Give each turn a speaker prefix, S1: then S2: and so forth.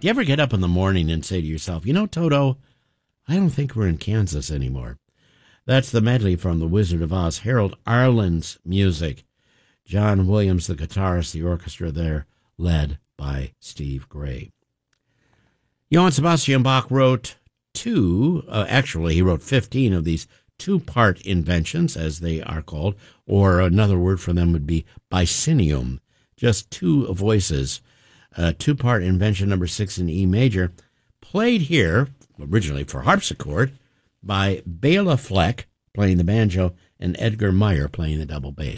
S1: Do you ever get up in the morning and say to yourself, you know, Toto, I don't think we're in Kansas anymore? That's the medley from The Wizard of Oz, Harold Arlen's music. John Williams, the guitarist, the orchestra there, led by Steve Gray. Johann Sebastian Bach wrote he wrote 15 of these two-part inventions, as they are called, or another word for them would be bicinium, just two voices. Two-part invention number 6 in E major, played here, originally for harpsichord, by Bela Fleck playing the banjo and Edgar Meyer playing the double bass.